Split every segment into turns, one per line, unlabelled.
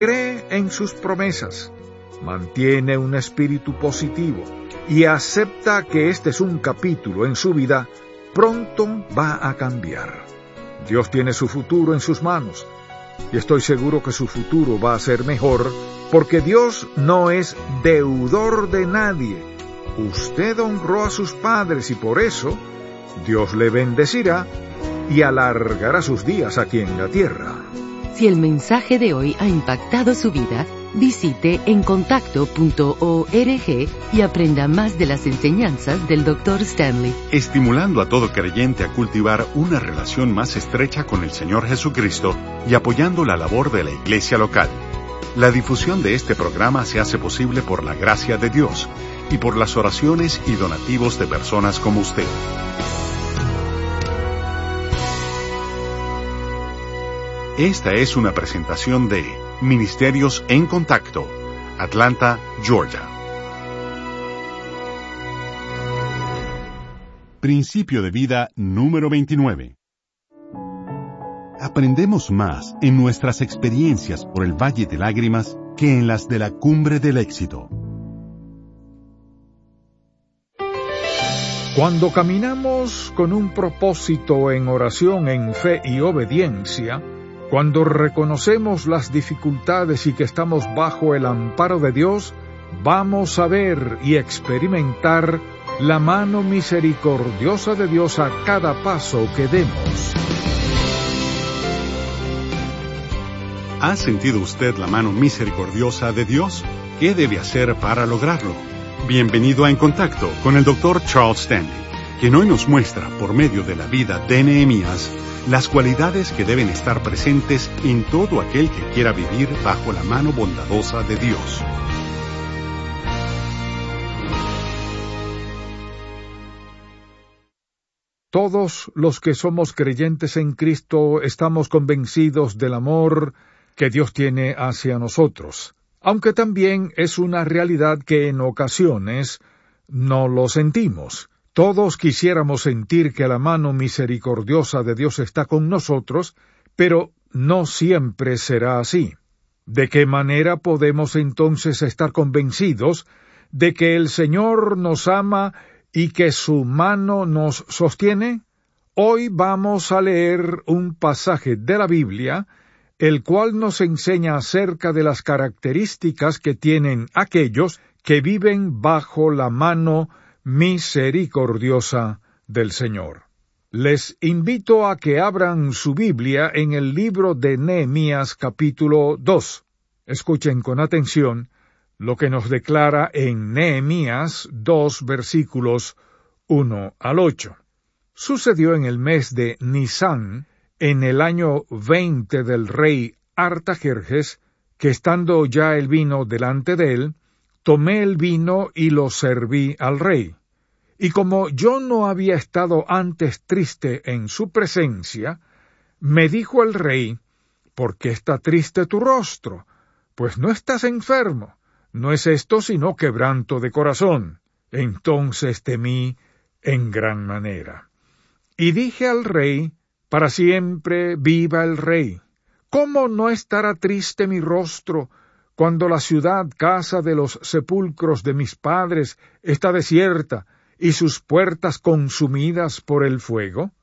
cree en sus promesas, mantiene un espíritu positivo y acepta que este es un capítulo en su vida, pronto va a cambiar. Dios tiene su futuro en sus manos, y estoy seguro que su futuro va a ser mejor, porque Dios no es deudor de nadie. Usted honró a sus padres y por eso Dios le bendecirá y alargará sus días aquí en la tierra.
Si el mensaje de hoy ha impactado su vida, visite encontacto.org y aprenda más de las enseñanzas del Dr. Stanley.
Estimulando a todo creyente a cultivar una relación más estrecha con el Señor Jesucristo y apoyando la labor de la iglesia local. La difusión de este programa se hace posible por la gracia de Dios y por las oraciones y donativos de personas como usted. Esta es una presentación de Ministerios en Contacto, Atlanta, Georgia. Principio de vida número 29. Aprendemos más en nuestras experiencias por el Valle de Lágrimas que en las de la Cumbre del Éxito.
Cuando caminamos con un propósito en oración, en fe y obediencia, cuando reconocemos las dificultades y que estamos bajo el amparo de Dios, vamos a ver y experimentar la mano misericordiosa de Dios a cada paso que demos.
¿Ha sentido usted la mano misericordiosa de Dios? ¿Qué debe hacer para lograrlo? Bienvenido a En Contacto con el Dr. Charles Stanley, quien hoy nos muestra, por medio de la vida de Nehemías, las cualidades que deben estar presentes en todo aquel que quiera vivir bajo la mano bondadosa de Dios.
Todos los que somos creyentes en Cristo estamos convencidos del amor que Dios tiene hacia nosotros, aunque también es una realidad que en ocasiones no lo sentimos. Todos quisiéramos sentir que la mano misericordiosa de Dios está con nosotros, pero no siempre será así. ¿De qué manera podemos entonces estar convencidos de que el Señor nos ama y que su mano nos sostiene? Hoy vamos a leer un pasaje de la Biblia, el cual nos enseña acerca de las características que tienen aquellos que viven bajo la mano misericordiosa del Señor. Les invito a que abran su Biblia en el libro de Nehemías capítulo 2. Escuchen con atención lo que nos declara en Nehemías 2 versículos 1 al 8. Sucedió en el mes de Nisán, en el año 20 del rey Artajerjes, que estando ya el vino delante de él, tomé el vino y lo serví al rey. Y como yo no había estado antes triste en su presencia, me dijo el rey: ¿por qué está triste tu rostro? Pues no estás enfermo, no es esto sino quebranto de corazón. Entonces temí en gran manera. Y dije al rey: para siempre viva el rey. ¿Cómo no estará triste mi rostro cuando la ciudad, casa de los sepulcros de mis padres, está desierta y sus puertas consumidas por el fuego?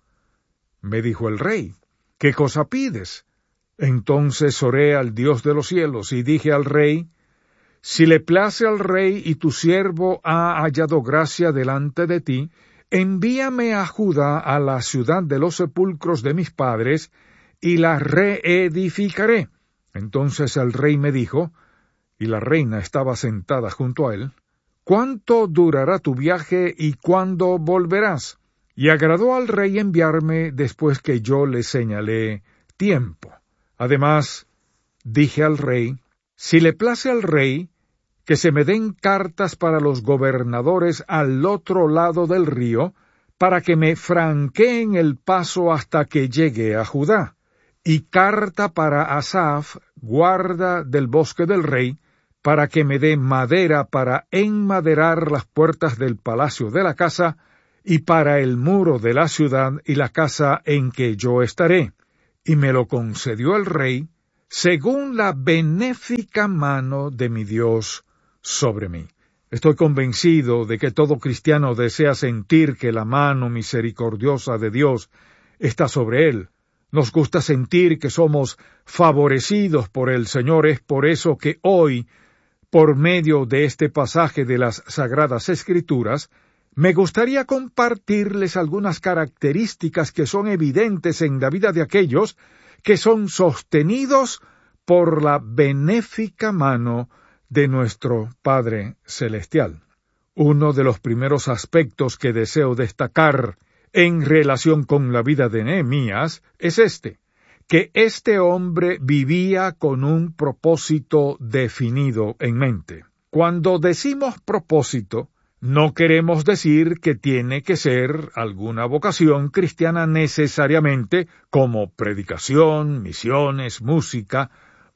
Me dijo el rey: ¿qué cosa pides? Entonces oré al Dios de los cielos y dije al rey: si le place al rey y tu siervo ha hallado gracia delante de ti, envíame a Judá, a la ciudad de los sepulcros de mis padres, y la reedificaré. Entonces el rey me dijo, y la reina estaba sentada junto a él: ¿cuánto durará tu viaje y cuándo volverás? Y agradó al rey enviarme después que yo le señalé tiempo. Además, dije al rey: si le place al rey, que se me den cartas para los gobernadores al otro lado del río, para que me franqueen el paso hasta que llegue a Judá, y carta para Asaf, guarda del bosque del rey, para que me dé madera para enmaderar las puertas del palacio de la casa, y para el muro de la ciudad y la casa en que yo estaré. Y me lo concedió el rey, según la benéfica mano de mi Dios sobre mí. Estoy convencido de que todo cristiano desea sentir que la mano misericordiosa de Dios está sobre él. Nos gusta sentir que somos favorecidos por el Señor. Es por eso que hoy, por medio de este pasaje de las Sagradas Escrituras, me gustaría compartirles algunas características que son evidentes en la vida de aquellos que son sostenidos por la benéfica mano de nuestro Padre Celestial. Uno de los primeros aspectos que deseo destacar en relación con la vida de Nehemías es que este hombre vivía con un propósito definido en mente. Cuando decimos propósito, no queremos decir que tiene que ser alguna vocación cristiana necesariamente, como predicación, misiones, música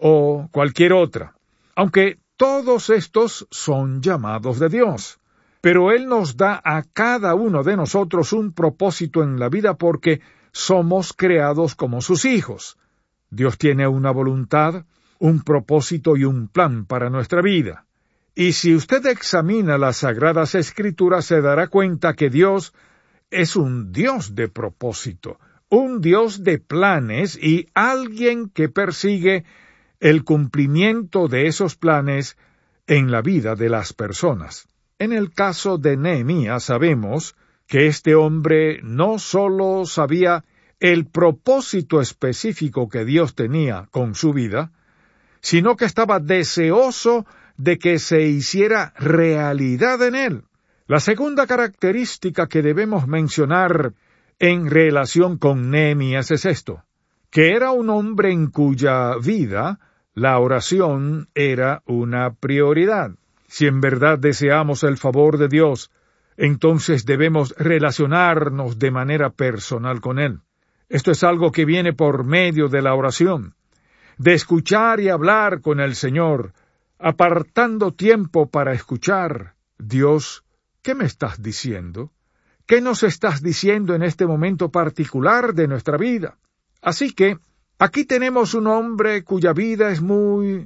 o cualquier otra, aunque todos estos son llamados de Dios. Pero Él nos da a cada uno de nosotros un propósito en la vida porque somos creados como sus hijos. Dios tiene una voluntad, un propósito y un plan para nuestra vida. Y si usted examina las Sagradas Escrituras, se dará cuenta que Dios es un Dios de propósito, un Dios de planes y alguien que persigue el cumplimiento de esos planes en la vida de las personas. En el caso de Nehemías sabemos que este hombre no solo sabía el propósito específico que Dios tenía con su vida, sino que estaba deseoso de que se hiciera realidad en él. La segunda característica que debemos mencionar en relación con Nehemías es que era un hombre en cuya vida la oración era una prioridad. Si en verdad deseamos el favor de Dios, entonces debemos relacionarnos de manera personal con Él. Esto es algo que viene por medio de la oración, de escuchar y hablar con el Señor, apartando tiempo para escuchar. Dios, ¿qué me estás diciendo? ¿Qué nos estás diciendo en este momento particular de nuestra vida? Así que, aquí tenemos un hombre cuya vida es muy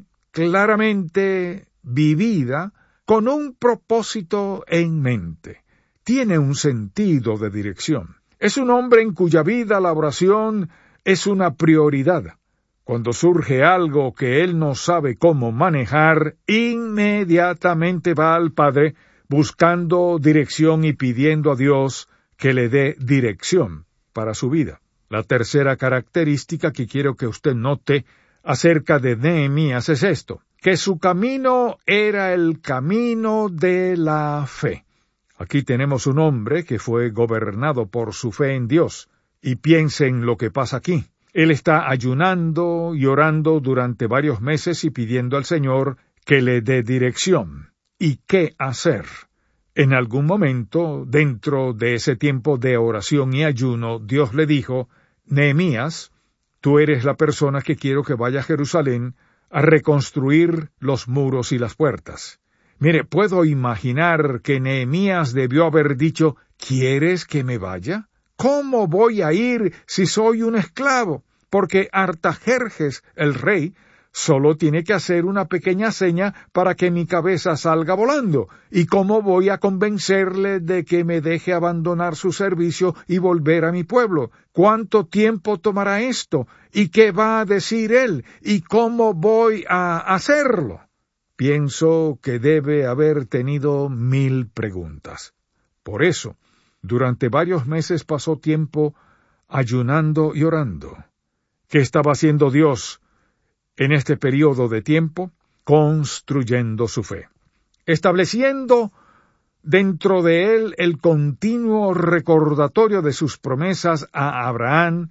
claramente vivida con un propósito en mente. Tiene un sentido de dirección. Es un hombre en cuya vida la oración es una prioridad. Cuando surge algo que él no sabe cómo manejar, inmediatamente va al Padre buscando dirección y pidiendo a Dios que le dé dirección para su vida. La tercera característica que quiero que usted note acerca de Nehemías es que su camino era el camino de la fe. Aquí tenemos un hombre que fue gobernado por su fe en Dios, y piensen lo que pasa aquí. Él está ayunando y orando durante varios meses y pidiendo al Señor que le dé dirección. ¿Y qué hacer? En algún momento, dentro de ese tiempo de oración y ayuno, Dios le dijo: Nehemías, tú eres la persona que quiero que vaya a Jerusalén a reconstruir los muros y las puertas. Mire, puedo imaginar que Nehemías debió haber dicho: ¿quieres que me vaya? ¿Cómo voy a ir si soy un esclavo? Porque Artajerjes, el rey, solo tiene que hacer una pequeña seña para que mi cabeza salga volando. ¿Y cómo voy a convencerle de que me deje abandonar su servicio y volver a mi pueblo? ¿Cuánto tiempo tomará esto? ¿Y qué va a decir él? ¿Y cómo voy a hacerlo? Pienso que debe haber tenido 1000 preguntas. Por eso, durante varios meses pasó tiempo ayunando y orando. ¿Qué estaba haciendo Dios en este periodo de tiempo? Construyendo su fe, estableciendo dentro de él el continuo recordatorio de sus promesas a Abraham,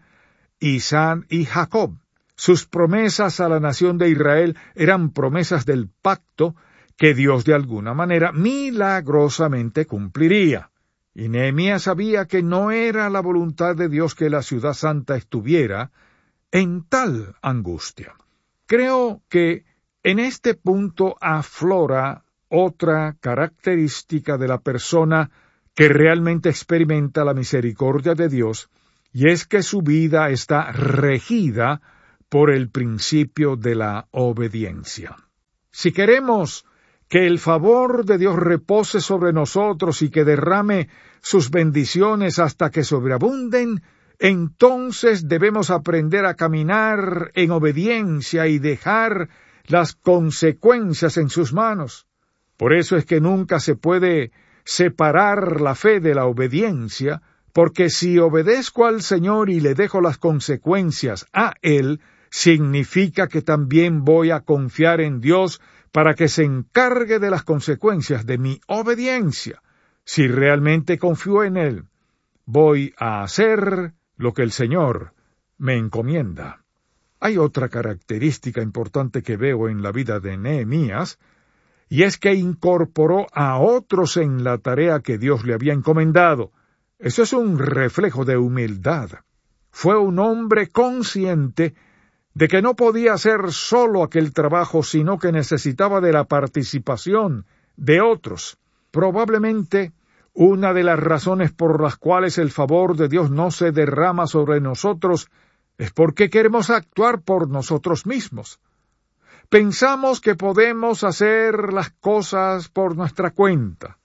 Isaac y Jacob. Sus promesas a la nación de Israel eran promesas del pacto que Dios de alguna manera milagrosamente cumpliría. Y Nehemías sabía que no era la voluntad de Dios que la ciudad santa estuviera en tal angustia. Creo que en este punto aflora otra característica de la persona que realmente experimenta la misericordia de Dios, y es que su vida está regida por el principio de la obediencia. Si queremos que el favor de Dios repose sobre nosotros y que derrame sus bendiciones hasta que sobreabunden, entonces debemos aprender a caminar en obediencia y dejar las consecuencias en sus manos. Por eso es que nunca se puede separar la fe de la obediencia, porque si obedezco al Señor y le dejo las consecuencias a Él, significa que también voy a confiar en Dios para que se encargue de las consecuencias de mi obediencia. Si realmente confío en Él, voy a hacer lo que el Señor me encomienda. Hay otra característica importante que veo en la vida de Nehemías, y es que incorporó a otros en la tarea que Dios le había encomendado. Eso es un reflejo de humildad. Fue un hombre consciente de que no podía hacer solo aquel trabajo, sino que necesitaba de la participación de otros. Probablemente una de las razones por las cuales el favor de Dios no se derrama sobre nosotros es porque queremos actuar por nosotros mismos. Pensamos que podemos hacer las cosas por nuestra cuenta.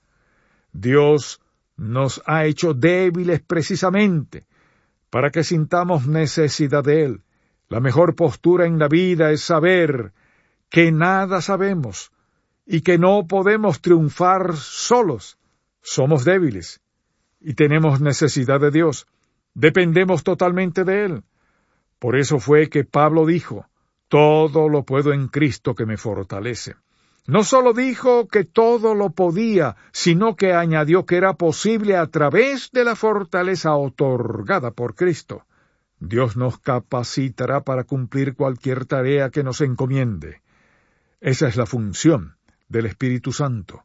Dios nos ha hecho débiles precisamente para que sintamos necesidad de Él. La mejor postura en la vida es saber que nada sabemos y que no podemos triunfar solos. Somos débiles y tenemos necesidad de Dios. Dependemos totalmente de Él. Por eso fue que Pablo dijo, todo lo puedo en Cristo que me fortalece. No solo dijo que todo lo podía, sino que añadió que era posible a través de la fortaleza otorgada por Cristo. Dios nos capacitará para cumplir cualquier tarea que nos encomiende. Esa es la función del Espíritu Santo,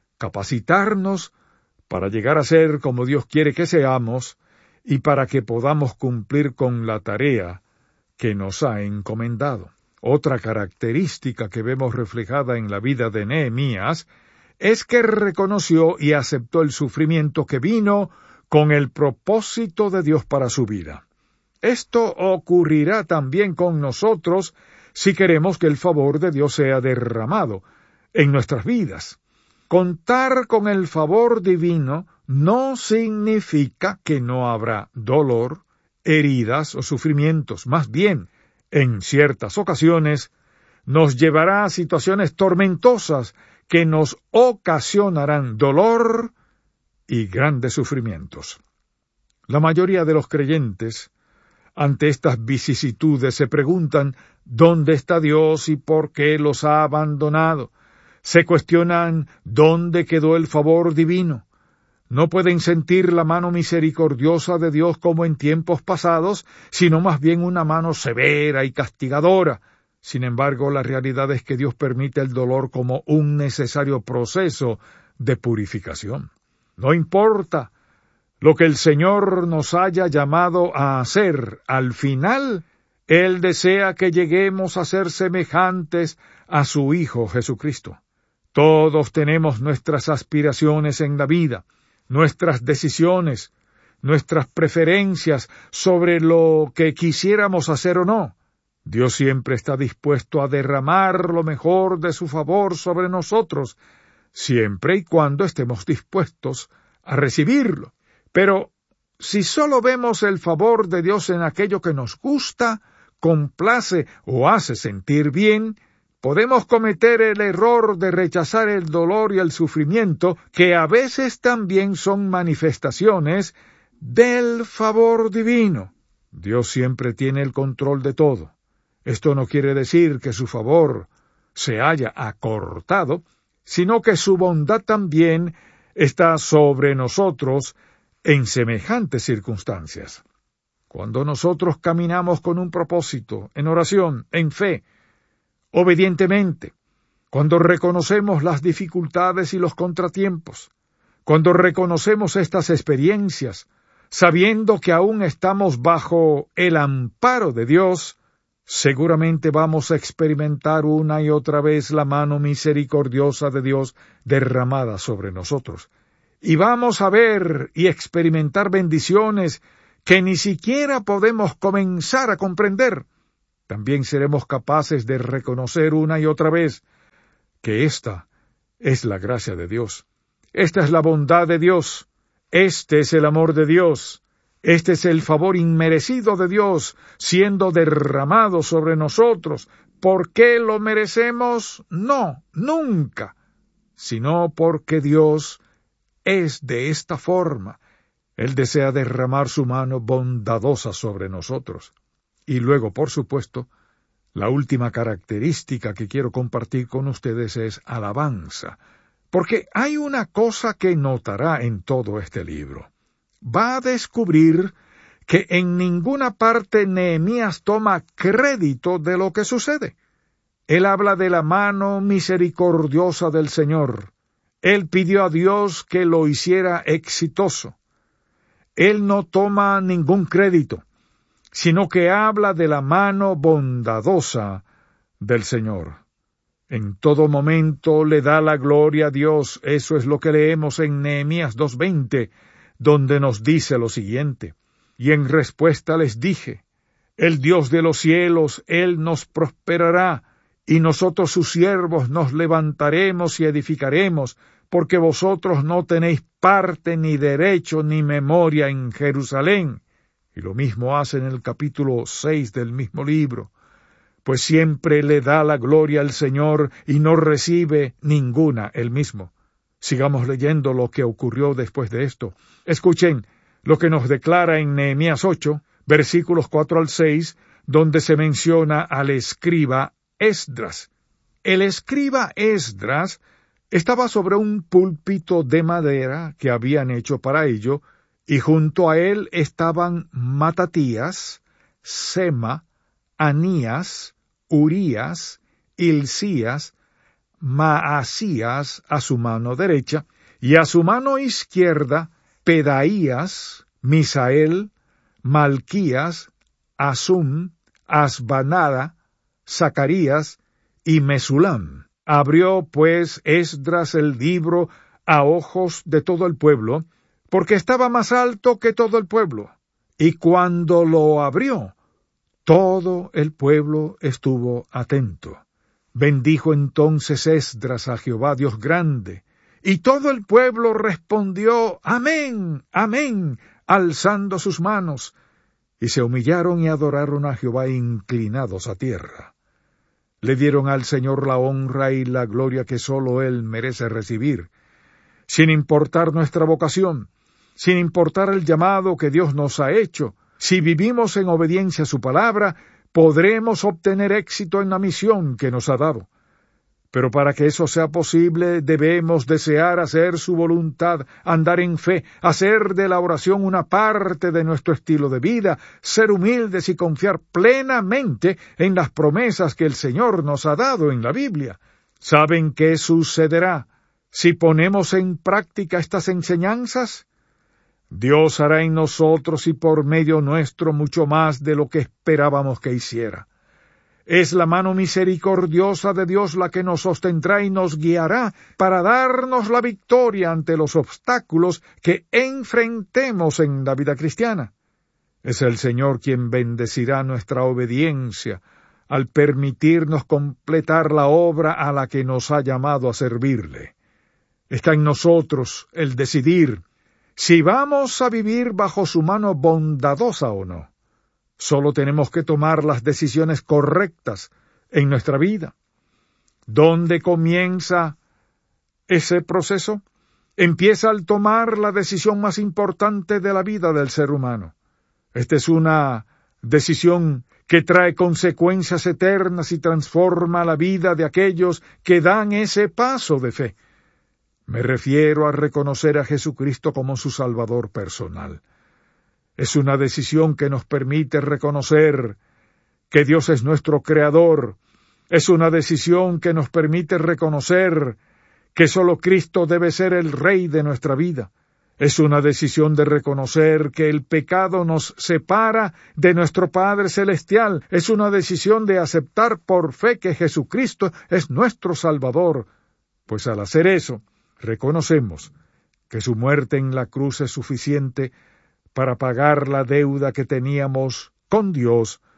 capacitarnos para llegar a ser como Dios quiere que seamos y para que podamos cumplir con la tarea que nos ha encomendado. Otra característica que vemos reflejada en la vida de Nehemías es que reconoció y aceptó el sufrimiento que vino con el propósito de Dios para su vida. Esto ocurrirá también con nosotros si queremos que el favor de Dios sea derramado en nuestras vidas. Contar con el favor divino no significa que no habrá dolor, heridas o sufrimientos. Más bien, en ciertas ocasiones, nos llevará a situaciones tormentosas que nos ocasionarán dolor y grandes sufrimientos. La mayoría de los creyentes, ante estas vicisitudes, se preguntan ¿dónde está Dios y por qué los ha abandonado? Se cuestionan ¿dónde quedó el favor divino? No pueden sentir la mano misericordiosa de Dios como en tiempos pasados, sino más bien una mano severa y castigadora. Sin embargo, la realidad es que Dios permite el dolor como un necesario proceso de purificación. No importa lo que el Señor nos haya llamado a hacer, al final, Él desea que lleguemos a ser semejantes a su Hijo Jesucristo. Todos tenemos nuestras aspiraciones en la vida, nuestras decisiones, nuestras preferencias sobre lo que quisiéramos hacer o no. Dios siempre está dispuesto a derramar lo mejor de su favor sobre nosotros, siempre y cuando estemos dispuestos a recibirlo. Pero si solo vemos el favor de Dios en aquello que nos gusta, complace o hace sentir bien, podemos cometer el error de rechazar el dolor y el sufrimiento, que a veces también son manifestaciones del favor divino. Dios siempre tiene el control de todo. Esto no quiere decir que su favor se haya acortado, sino que su bondad también está sobre nosotros en semejantes circunstancias. Cuando nosotros caminamos con un propósito, en oración, en fe, obedientemente, cuando reconocemos las dificultades y los contratiempos, cuando reconocemos estas experiencias, sabiendo que aún estamos bajo el amparo de Dios, seguramente vamos a experimentar una y otra vez la mano misericordiosa de Dios derramada sobre nosotros. Y vamos a ver y experimentar bendiciones que ni siquiera podemos comenzar a comprender. también seremos capaces de reconocer una y otra vez que esta es la gracia de Dios. Esta es la bondad de Dios. Este es el amor de Dios. Este es el favor inmerecido de Dios siendo derramado sobre nosotros. ¿Por qué lo merecemos? No, nunca. Sino porque Dios es de esta forma. Él desea derramar su mano bondadosa sobre nosotros. Y luego, por supuesto, la última característica que quiero compartir con ustedes es alabanza. Porque hay una cosa que notará en todo este libro. Va a descubrir que en ninguna parte Nehemías toma crédito de lo que sucede. Él habla de la mano misericordiosa del Señor. Él pidió a Dios que lo hiciera exitoso. Él no toma ningún crédito, sino que habla de la mano bondadosa del Señor. En todo momento le da la gloria a Dios. Eso es lo que leemos en Nehemías 2:20, donde nos dice lo siguiente: y en respuesta les dije, el Dios de los cielos, Él nos prosperará, y nosotros sus siervos nos levantaremos y edificaremos, porque vosotros no tenéis parte ni derecho ni memoria en Jerusalén. Y lo mismo hace en el capítulo 6 del mismo libro. Pues siempre le da la gloria al Señor y no recibe ninguna él mismo. Sigamos leyendo lo que ocurrió después de esto. Escuchen lo que nos declara en Nehemías 8, versículos 4 al 6, donde se menciona al escriba Esdras. El escriba Esdras estaba sobre un púlpito de madera que habían hecho para ello, y junto a él estaban Matatías, Sema, Anías, Urías, Hilcías, Maasías a su mano derecha, y a su mano izquierda Pedaías, Misael, Malquías, Asum, Asbanada, Zacarías y Mesulam. Abrió pues Esdras el libro a ojos de todo el pueblo, porque estaba más alto que todo el pueblo, y cuando lo abrió, todo el pueblo estuvo atento. Bendijo entonces Esdras a Jehová Dios grande, y todo el pueblo respondió Amén, Amén, alzando sus manos, y se humillaron y adoraron a Jehová inclinados a tierra. Le dieron al Señor la honra y la gloria que sólo Él merece recibir, sin importar nuestra vocación, sin importar el llamado que Dios nos ha hecho. Si vivimos en obediencia a su palabra, podremos obtener éxito en la misión que nos ha dado. Pero para que eso sea posible, debemos desear hacer su voluntad, andar en fe, hacer de la oración una parte de nuestro estilo de vida, ser humildes y confiar plenamente en las promesas que el Señor nos ha dado en la Biblia. ¿Saben qué sucederá si ponemos en práctica estas enseñanzas? Dios hará en nosotros y por medio nuestro mucho más de lo que esperábamos que hiciera. Es la mano misericordiosa de Dios la que nos sostendrá y nos guiará para darnos la victoria ante los obstáculos que enfrentemos en la vida cristiana. Es el Señor quien bendecirá nuestra obediencia al permitirnos completar la obra a la que nos ha llamado a servirle. Está en nosotros el decidir si vamos a vivir bajo su mano bondadosa o no. Solo tenemos que tomar las decisiones correctas en nuestra vida. ¿Dónde comienza ese proceso? Empieza al tomar la decisión más importante de la vida del ser humano. Esta es una decisión que trae consecuencias eternas y transforma la vida de aquellos que dan ese paso de fe. Me refiero a reconocer a Jesucristo como su Salvador personal. Es una decisión que nos permite reconocer que Dios es nuestro Creador. Es una decisión que nos permite reconocer que solo Cristo debe ser el Rey de nuestra vida. Es una decisión de reconocer que el pecado nos separa de nuestro Padre Celestial. Es una decisión de aceptar por fe que Jesucristo es nuestro Salvador. Pues al hacer eso, reconocemos que su muerte en la cruz es suficiente para pagar la deuda que teníamos con Dios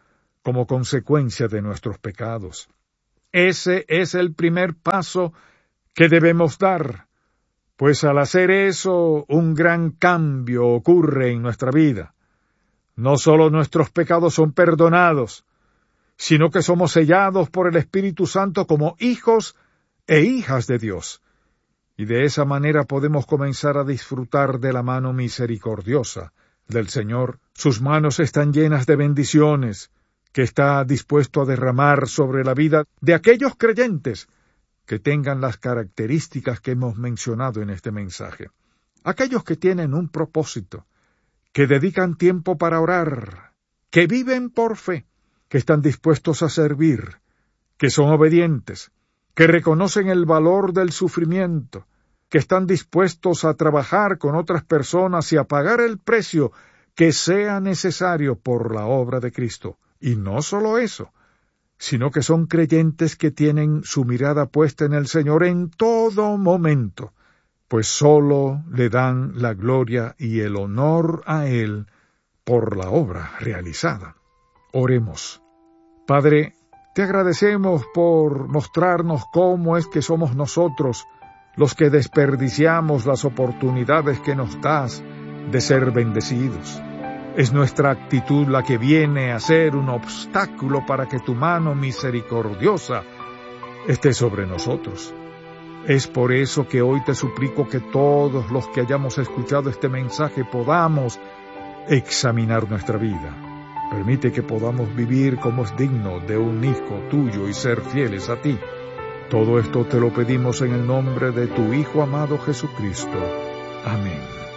como consecuencia de nuestros pecados. Ese es el primer paso que debemos dar, pues al hacer eso, un gran cambio ocurre en nuestra vida. No solo nuestros pecados son perdonados, sino que somos sellados por el Espíritu Santo como hijos e hijas de Dios. Y de esa manera podemos comenzar a disfrutar de la mano misericordiosa del Señor. Sus manos están llenas de bendiciones, que está dispuesto a derramar sobre la vida de aquellos creyentes que tengan las características que hemos mencionado en este mensaje. Aquellos que tienen un propósito, que dedican tiempo para orar, que viven por fe, que están dispuestos a servir, que son obedientes, que reconocen el valor del sufrimiento, que están dispuestos a trabajar con otras personas y a pagar el precio que sea necesario por la obra de Cristo. Y no solo eso, sino que son creyentes que tienen su mirada puesta en el Señor en todo momento, pues sólo le dan la gloria y el honor a Él por la obra realizada. Oremos. Padre, te agradecemos por mostrarnos cómo es que somos nosotros los que desperdiciamos las oportunidades que nos das de ser bendecidos. Es nuestra actitud la que viene a ser un obstáculo para que tu mano misericordiosa esté sobre nosotros. Es por eso que hoy te suplico que todos los que hayamos escuchado este mensaje podamos examinar nuestra vida. Permite que podamos vivir como es digno de un hijo tuyo y ser fieles a ti. Todo esto te lo pedimos en el nombre de tu Hijo amado Jesucristo. Amén.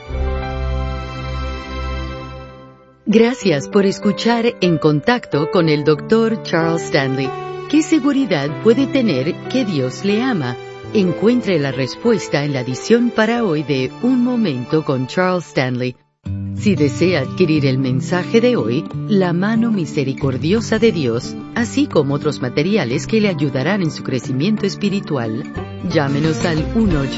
Gracias por escuchar En Contacto con el Dr. Charles Stanley. ¿Qué seguridad puede tener que Dios le ama? Encuentre la respuesta en la edición para hoy de Un Momento con Charles Stanley. Si desea adquirir el mensaje de hoy, La mano misericordiosa de Dios, así como otros materiales que le ayudarán en su crecimiento espiritual, llámenos al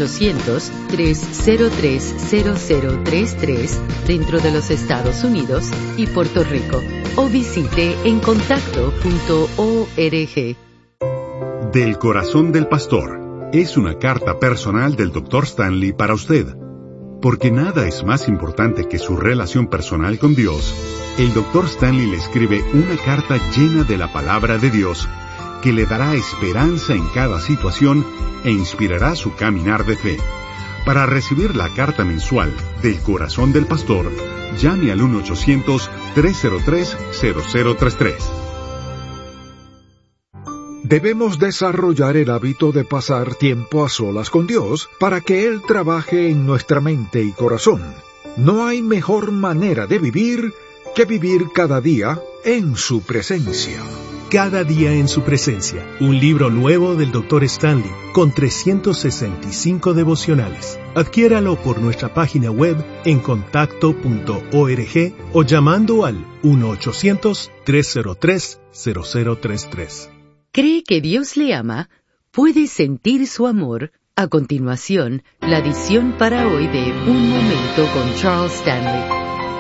1-800-303-0033 dentro de los Estados Unidos y Puerto Rico, o visite encontacto.org.
Del corazón del pastor es una carta personal del Dr. Stanley para usted. Porque nada es más importante que su relación personal con Dios, el Dr. Stanley le escribe una carta llena de la palabra de Dios que le dará esperanza en cada situación e inspirará su caminar de fe. Para recibir la carta mensual del corazón del pastor, llame al 1-800-303-0033.
Debemos desarrollar el hábito de pasar tiempo a solas con Dios para que Él trabaje en nuestra mente y corazón. No hay mejor manera de vivir que vivir cada día en su presencia.
Cada día en su presencia, un libro nuevo del Dr. Stanley, con 365 devocionales. Adquiéralo por nuestra página web encontacto.org o llamando al 1-800-303-0033.
¿Cree que Dios le ama? ¿Puede sentir su amor? A continuación, la edición para hoy de Un Momento con Charles Stanley.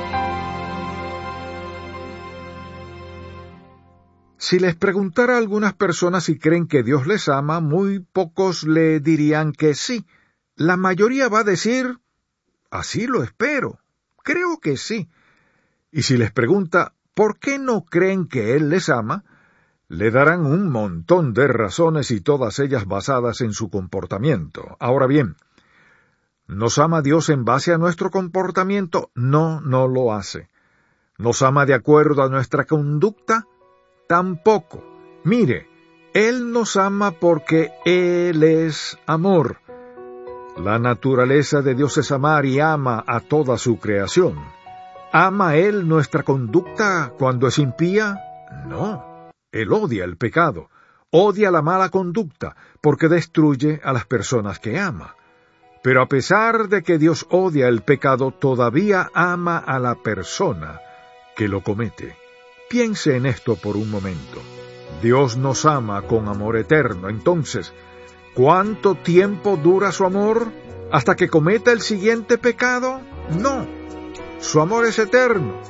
Si les preguntara a algunas personas si creen que Dios les ama, muy pocos le dirían que sí. La mayoría va a decir, así lo espero, creo que sí. Y si les pregunta, ¿por qué no creen que Él les ama?, le darán un montón de razones y todas ellas basadas en su comportamiento. Ahora bien, ¿nos ama Dios en base a nuestro comportamiento? No, no lo hace. ¿Nos ama de acuerdo a nuestra conducta? Tampoco. Mire, Él nos ama porque Él es amor. La naturaleza de Dios es amar y ama a toda su creación. ¿Ama Él nuestra conducta cuando es impía? No. Él odia el pecado, odia la mala conducta, porque destruye a las personas que ama. Pero a pesar de que Dios odia el pecado, todavía ama a la persona que lo comete. Piense en esto por un momento. Dios nos ama con amor eterno. Entonces, ¿cuánto tiempo dura su amor? ¿Hasta que cometa el siguiente pecado? No. Su amor es eterno.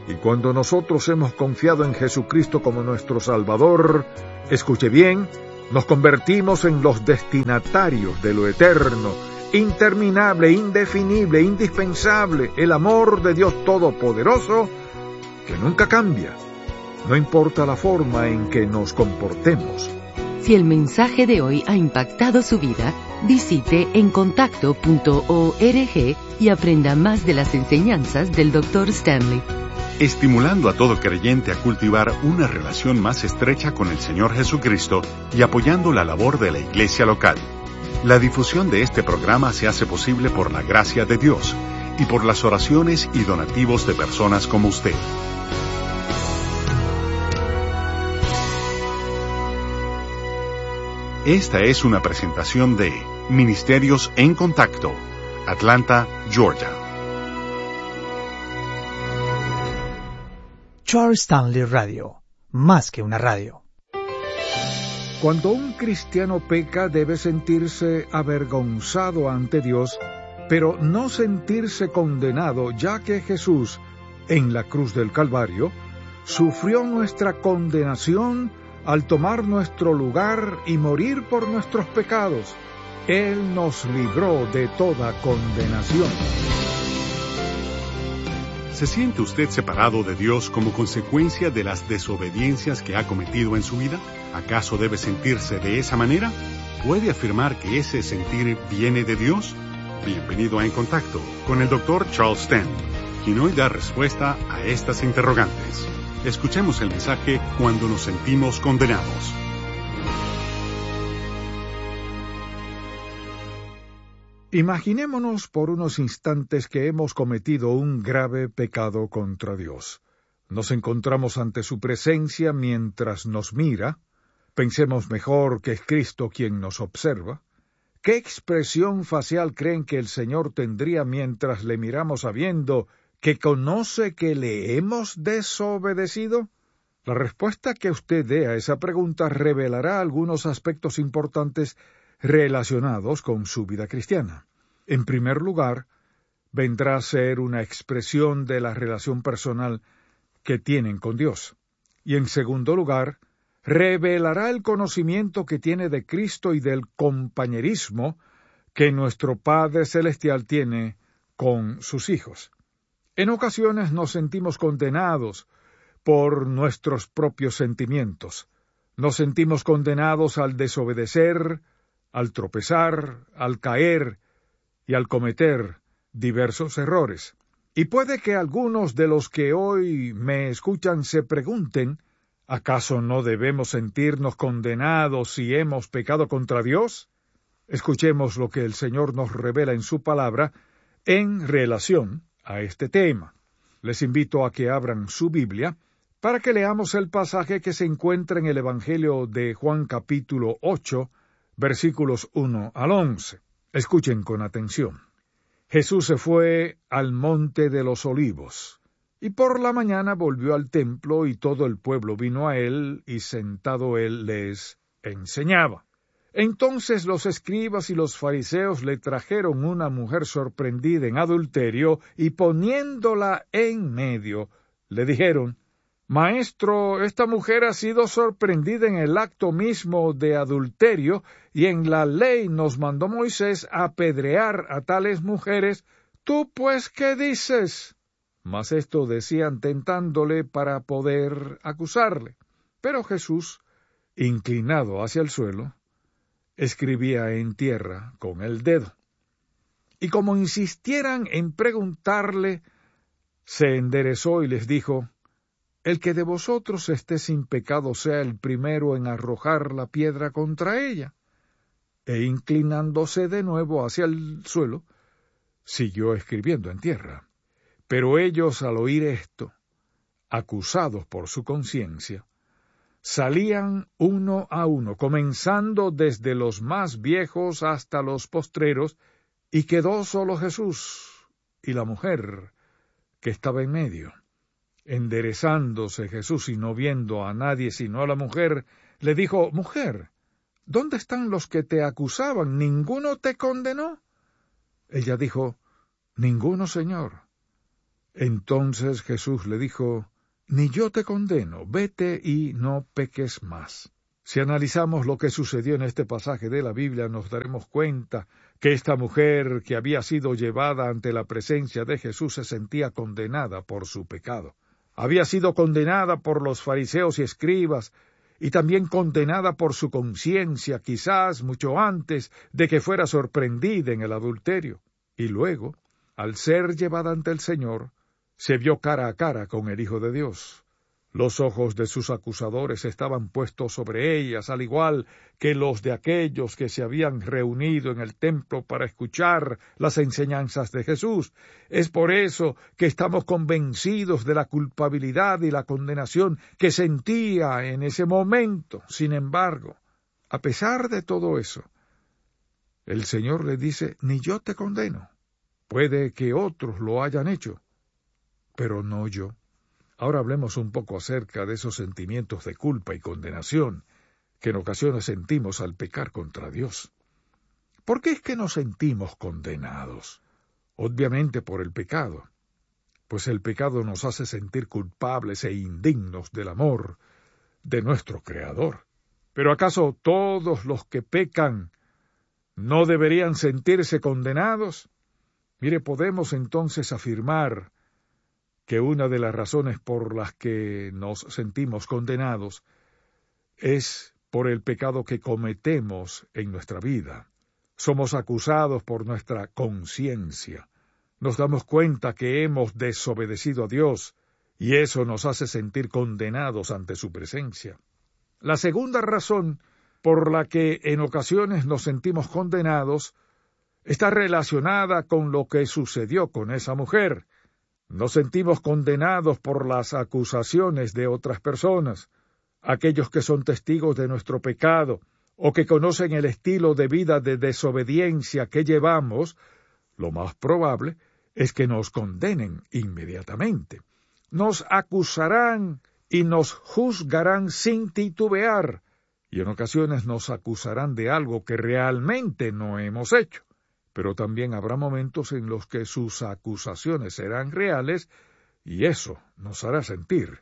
Y cuando nosotros hemos confiado en Jesucristo como nuestro Salvador, escuche bien, nos convertimos en los destinatarios de lo eterno, interminable, indefinible, indispensable, el amor de Dios Todopoderoso, que nunca cambia, no importa la forma en que nos comportemos.
Si el mensaje de hoy ha impactado su vida, visite encontacto.org y aprenda más de las enseñanzas del Dr. Stanley.
Estimulando a todo creyente a cultivar una relación más estrecha con el Señor Jesucristo y apoyando la labor de la iglesia local. La difusión de este programa se hace posible por la gracia de Dios y por las oraciones y donativos de personas como usted. Esta es una presentación de Ministerios en Contacto, Atlanta, Georgia.
Charles Stanley Radio, más que una radio.
Cuando un cristiano peca debe sentirse avergonzado ante Dios, pero no sentirse condenado, ya que Jesús, en la cruz del Calvario, sufrió nuestra condenación al tomar nuestro lugar y morir por nuestros pecados. Él nos libró de toda condenación.
¿Se siente usted separado de Dios como consecuencia de las desobediencias que ha cometido en su vida? ¿Acaso debe sentirse de esa manera? ¿Puede afirmar que ese sentir viene de Dios? Bienvenido a En Contacto con el Dr. Charles Stanley, quien hoy da respuesta a estas interrogantes. Escuchemos el mensaje Cuando nos sentimos condenados.
Imaginémonos por unos instantes que hemos cometido un grave pecado contra Dios. Nos encontramos ante su presencia mientras nos mira. Pensemos mejor que es Cristo quien nos observa. ¿Qué expresión facial creen que el Señor tendría mientras le miramos sabiendo que conoce que le hemos desobedecido? La respuesta que usted dé a esa pregunta revelará algunos aspectos importantes relacionados con su vida cristiana. En primer lugar, vendrá a ser una expresión de la relación personal que tienen con Dios. Y en segundo lugar, revelará el conocimiento que tiene de Cristo y del compañerismo que nuestro Padre Celestial tiene con sus hijos. En ocasiones nos sentimos condenados por nuestros propios sentimientos. Nos sentimos condenados al desobedecer, al tropezar, al caer y al cometer diversos errores. Y puede que algunos de los que hoy me escuchan se pregunten, ¿acaso no debemos sentirnos condenados si hemos pecado contra Dios? Escuchemos lo que el Señor nos revela en su palabra en relación a este tema. Les invito a que abran su Biblia para que leamos el pasaje que se encuentra en el Evangelio de Juan capítulo 8, versículos 1 al 11. Escuchen con atención. Jesús se fue al monte de los Olivos, y por la mañana volvió al templo, y todo el pueblo vino a él, y sentado él les enseñaba. Entonces los escribas y los fariseos le trajeron una mujer sorprendida en adulterio, y poniéndola en medio, le dijeron: Maestro, esta mujer ha sido sorprendida en el acto mismo de adulterio, y en la ley nos mandó Moisés apedrear a tales mujeres. ¿Tú pues qué dices? Mas esto decían tentándole para poder acusarle. Pero Jesús, inclinado hacia el suelo, escribía en tierra con el dedo. Y como insistieran en preguntarle, se enderezó y les dijo: El que de vosotros esté sin pecado sea el primero en arrojar la piedra contra ella. E inclinándose de nuevo hacia el suelo, siguió escribiendo en tierra. Pero ellos, al oír esto, acusados por su conciencia, salían uno a uno, comenzando desde los más viejos hasta los postreros, y quedó solo Jesús y la mujer que estaba en medio. Enderezándose Jesús y no viendo a nadie sino a la mujer, le dijo: Mujer, ¿dónde están los que te acusaban? ¿Ninguno te condenó? Ella dijo: Ninguno, Señor. Entonces Jesús le dijo, «Ni yo te condeno, vete y no peques más». Si analizamos lo que sucedió en este pasaje de la Biblia, nos daremos cuenta que esta mujer que había sido llevada ante la presencia de Jesús se sentía condenada por su pecado. Había sido condenada por los fariseos y escribas, y también condenada por su conciencia, quizás mucho antes de que fuera sorprendida en el adulterio. Y luego, al ser llevada ante el Señor, se vio cara a cara con el Hijo de Dios. Los ojos de sus acusadores estaban puestos sobre ellas, al igual que los de aquellos que se habían reunido en el templo para escuchar las enseñanzas de Jesús. Es por eso que estamos convencidos de la culpabilidad y la condenación que sentía en ese momento. Sin embargo, a pesar de todo eso, el Señor le dice, «Ni yo te condeno. Puede que otros lo hayan hecho, pero no yo». Ahora hablemos un poco acerca de esos sentimientos de culpa y condenación que en ocasiones sentimos al pecar contra Dios. ¿Por qué es que nos sentimos condenados? Obviamente por el pecado, pues el pecado nos hace sentir culpables e indignos del amor de nuestro Creador. ¿Pero acaso todos los que pecan no deberían sentirse condenados? Mire, podemos entonces afirmar que una de las razones por las que nos sentimos condenados es por el pecado que cometemos en nuestra vida. Somos acusados por nuestra conciencia. Nos damos cuenta que hemos desobedecido a Dios, y eso nos hace sentir condenados ante su presencia. La segunda razón por la que en ocasiones nos sentimos condenados está relacionada con lo que sucedió con esa mujer. Nos sentimos condenados por las acusaciones de otras personas, aquellos que son testigos de nuestro pecado, o que conocen el estilo de vida de desobediencia que llevamos. Lo más probable es que nos condenen inmediatamente. Nos acusarán y nos juzgarán sin titubear, y en ocasiones nos acusarán de algo que realmente no hemos hecho. Pero también habrá momentos en los que sus acusaciones serán reales, y eso nos hará sentir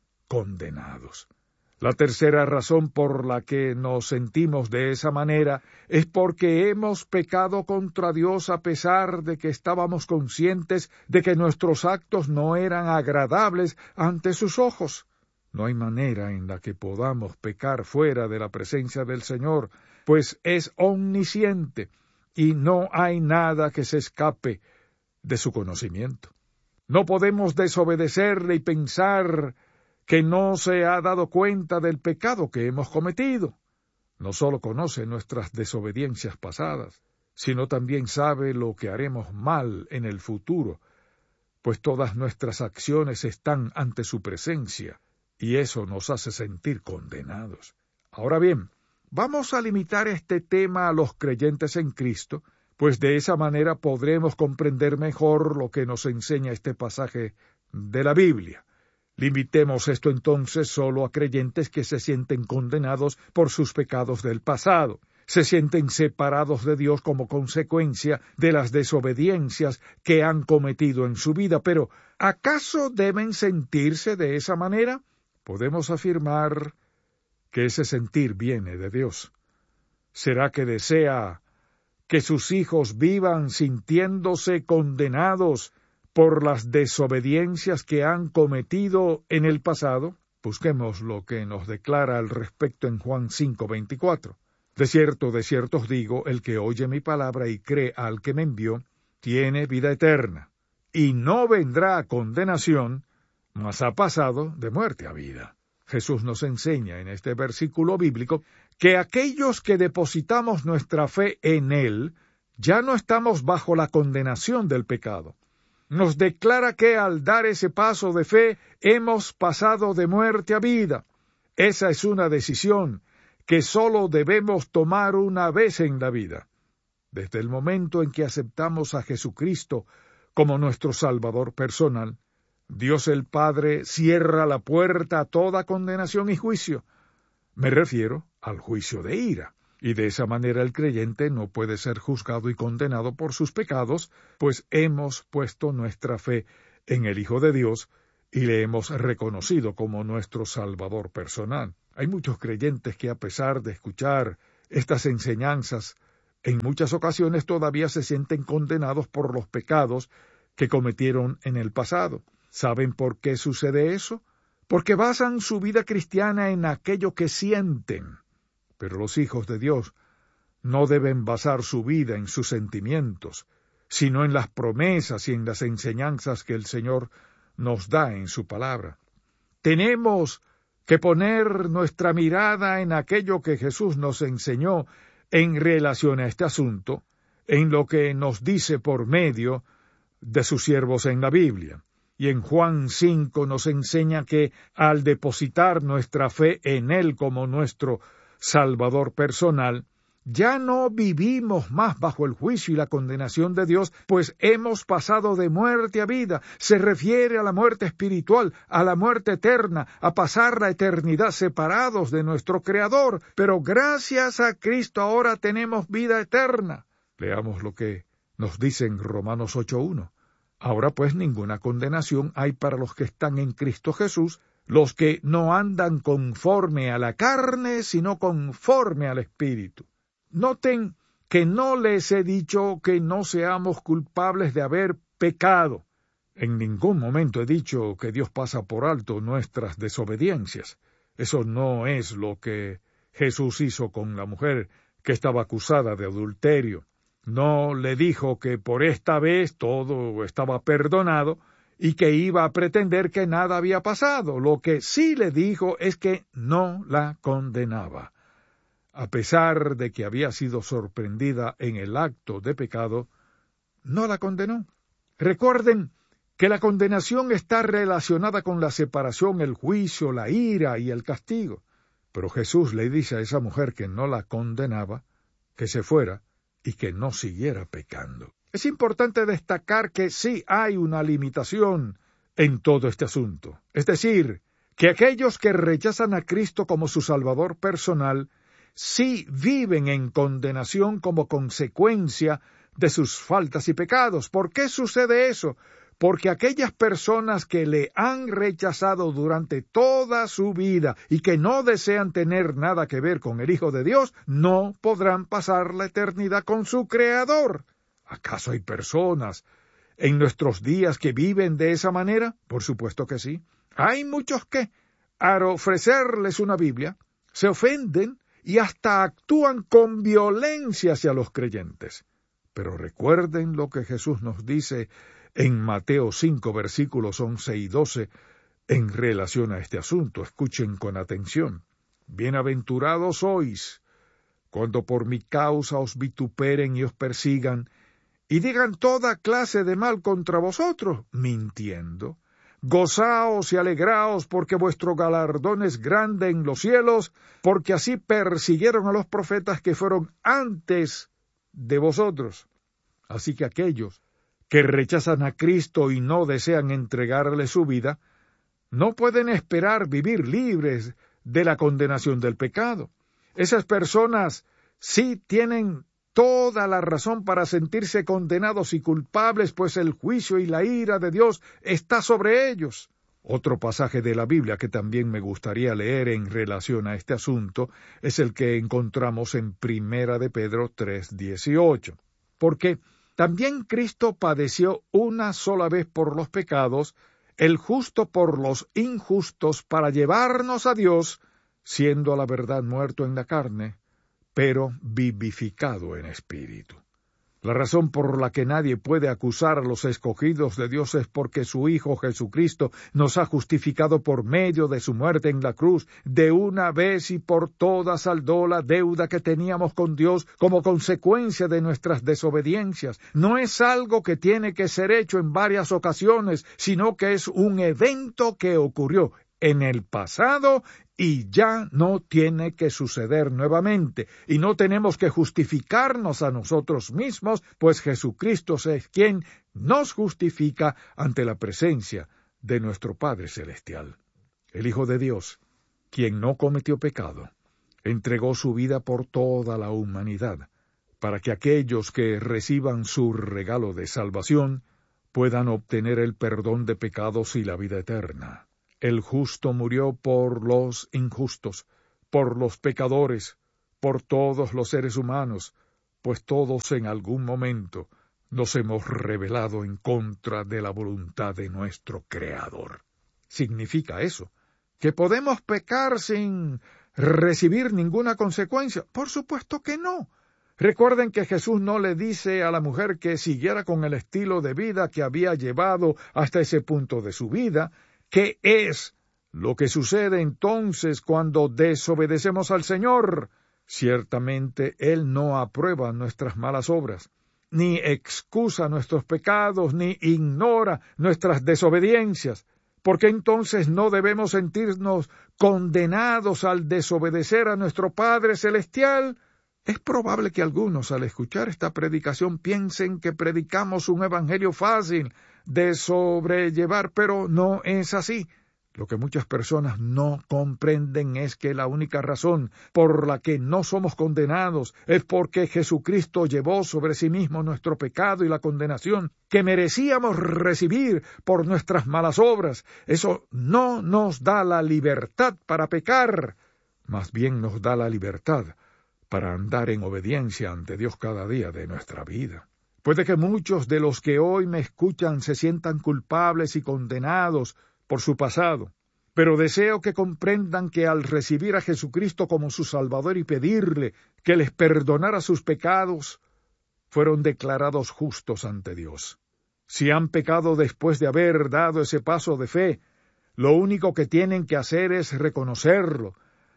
condenados. La tercera razón por la que nos sentimos de esa manera es porque hemos pecado contra Dios a pesar de que estábamos conscientes de que nuestros actos no eran agradables ante sus ojos. No hay manera en la que podamos pecar fuera de la presencia del Señor, pues es omnisciente, y no hay nada que se escape de su conocimiento. No podemos desobedecerle y pensar que no se ha dado cuenta del pecado que hemos cometido. No solo conoce nuestras desobediencias pasadas, sino también sabe lo que haremos mal en el futuro, pues todas nuestras acciones están ante su presencia, y eso nos hace sentir condenados. Ahora bien, vamos a limitar este tema a los creyentes en Cristo, pues de esa manera podremos comprender mejor lo que nos enseña este pasaje de la Biblia. Limitemos esto entonces solo a creyentes que se sienten condenados por sus pecados del pasado, se sienten separados de Dios como consecuencia de las desobediencias que han cometido en su vida. Pero, ¿acaso deben sentirse de esa manera? Podemos afirmar que ese sentir viene de Dios. ¿Será que desea que sus hijos vivan sintiéndose condenados por las desobediencias que han cometido en el pasado? Busquemos lo que nos declara al respecto en Juan 5:24. De cierto os digo, el que oye mi palabra y cree al que me envió, tiene vida eterna, y no vendrá a condenación, mas ha pasado de muerte a vida. Jesús nos enseña en este versículo bíblico que aquellos que depositamos nuestra fe en Él, ya no estamos bajo la condenación del pecado. Nos declara que al dar ese paso de fe, hemos pasado de muerte a vida. Esa es una decisión que solo debemos tomar una vez en la vida. Desde el momento en que aceptamos a Jesucristo como nuestro Salvador personal, Dios el Padre cierra la puerta a toda condenación y juicio. Me refiero al juicio de ira, y de esa manera el creyente no puede ser juzgado y condenado por sus pecados, pues hemos puesto nuestra fe en el Hijo de Dios y le hemos reconocido como nuestro Salvador personal. Hay muchos creyentes que, a pesar de escuchar estas enseñanzas, en muchas ocasiones todavía se sienten condenados por los pecados que cometieron en el pasado. ¿Saben por qué sucede eso? Porque basan su vida cristiana en aquello que sienten. Pero los hijos de Dios no deben basar su vida en sus sentimientos, sino en las promesas y en las enseñanzas que el Señor nos da en su palabra. Tenemos que poner nuestra mirada en aquello que Jesús nos enseñó en relación a este asunto, en lo que nos dice por medio de sus siervos en la Biblia. Y en Juan 5 nos enseña que al depositar nuestra fe en Él como nuestro Salvador personal, ya no vivimos más bajo el juicio y la condenación de Dios, pues hemos pasado de muerte a vida. Se refiere a la muerte espiritual, a la muerte eterna, a pasar la eternidad separados de nuestro Creador. Pero gracias a Cristo ahora tenemos vida eterna. Leamos lo que nos dice en Romanos 8:1. Ahora pues ninguna condenación hay para los que están en Cristo Jesús, los que no andan conforme a la carne, sino conforme al Espíritu. Noten que no les he dicho que no seamos culpables de haber pecado. En ningún momento he dicho que Dios pasa por alto nuestras desobediencias. Eso no es lo que Jesús hizo con la mujer que estaba acusada de adulterio. No le dijo que por esta vez todo estaba perdonado y que iba a pretender que nada había pasado. Lo que sí le dijo es que no la condenaba. A pesar de que había sido sorprendida en el acto de pecado, no la condenó. Recuerden que la condenación está relacionada con la separación, el juicio, la ira y el castigo. Pero Jesús le dice a esa mujer que no la condenaba, que se fuera y que no siguiera pecando. Es importante destacar que sí hay una limitación en todo este asunto. Es decir, que aquellos que rechazan a Cristo como su Salvador personal sí viven en condenación como consecuencia de sus faltas y pecados. ¿Por qué sucede eso? Porque aquellas personas que le han rechazado durante toda su vida y que no desean tener nada que ver con el Hijo de Dios, no podrán pasar la eternidad con su Creador. ¿Acaso hay personas en nuestros días que viven de esa manera? Por supuesto que sí. Hay muchos que, al ofrecerles una Biblia, se ofenden y hasta actúan con violencia hacia los creyentes. Pero recuerden lo que Jesús nos dice en Mateo 5, versículos 11 y 12, en relación a este asunto. Escuchen con atención. Bienaventurados sois, cuando por mi causa os vituperen y os persigan, y digan toda clase de mal contra vosotros, mintiendo. Gozaos y alegraos, porque vuestro galardón es grande en los cielos, porque así persiguieron a los profetas que fueron antes de vosotros. Así que aquellos que rechazan a Cristo y no desean entregarle su vida, no pueden esperar vivir libres de la condenación del pecado. Esas personas sí tienen toda la razón para sentirse condenados y culpables, pues el juicio y la ira de Dios está sobre ellos. Otro pasaje de la Biblia que también me gustaría leer en relación a este asunto es el que encontramos en 1 de Pedro 3:18. Porque también Cristo padeció una sola vez por los pecados, el justo por los injustos, para llevarnos a Dios, siendo a la verdad muerto en la carne, pero vivificado en espíritu. La razón por la que nadie puede acusar a los escogidos de Dios es porque su Hijo Jesucristo nos ha justificado por medio de su muerte en la cruz. De una vez y por todas saldó la deuda que teníamos con Dios como consecuencia de nuestras desobediencias. No es algo que tiene que ser hecho en varias ocasiones, sino que es un evento que ocurrió en el pasado y ya no tiene que suceder nuevamente, y no tenemos que justificarnos a nosotros mismos, pues Jesucristo es quien nos justifica ante la presencia de nuestro Padre Celestial. El Hijo de Dios, quien no cometió pecado, entregó su vida por toda la humanidad, para que aquellos que reciban su regalo de salvación puedan obtener el perdón de pecados y la vida eterna. El justo murió por los injustos, por los pecadores, por todos los seres humanos, pues todos en algún momento nos hemos rebelado en contra de la voluntad de nuestro Creador. ¿Significa eso que podemos pecar sin recibir ninguna consecuencia? Por supuesto que no. Recuerden que Jesús no le dice a la mujer que siguiera con el estilo de vida que había llevado hasta ese punto de su vida. ¿Qué es lo que sucede entonces cuando desobedecemos al Señor? Ciertamente Él no aprueba nuestras malas obras, ni excusa nuestros pecados, ni ignora nuestras desobediencias. ¿Por qué entonces no debemos sentirnos condenados al desobedecer a nuestro Padre Celestial? Es probable que algunos, al escuchar esta predicación, piensen que predicamos un evangelio fácil de sobrellevar, pero no es así. Lo que muchas personas no comprenden es que la única razón por la que no somos condenados es porque Jesucristo llevó sobre sí mismo nuestro pecado y la condenación que merecíamos recibir por nuestras malas obras. Eso no nos da la libertad para pecar, más bien nos da la libertad para andar en obediencia ante Dios cada día de nuestra vida. Puede que muchos de los que hoy me escuchan se sientan culpables y condenados por su pasado, pero deseo que comprendan que al recibir a Jesucristo como su Salvador y pedirle que les perdonara sus pecados, fueron declarados justos ante Dios. Si han pecado después de haber dado ese paso de fe, lo único que tienen que hacer es reconocerlo,